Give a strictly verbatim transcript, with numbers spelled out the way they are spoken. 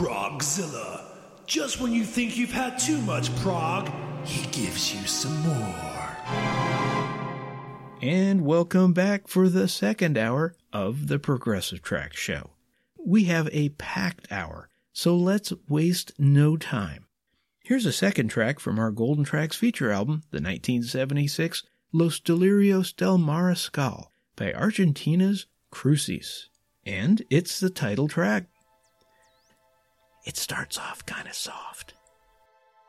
Progzilla. Just when you think you've had too much prog, he gives you some more. And welcome back for the second hour of the Progressive Track Show. We have a packed hour, so let's waste no time. Here's a second track from our Golden Tracks feature album, the nineteen seventy-six Los Delirios del Mariscal by Argentina's Crucis. And it's the title track. It starts off kind of soft.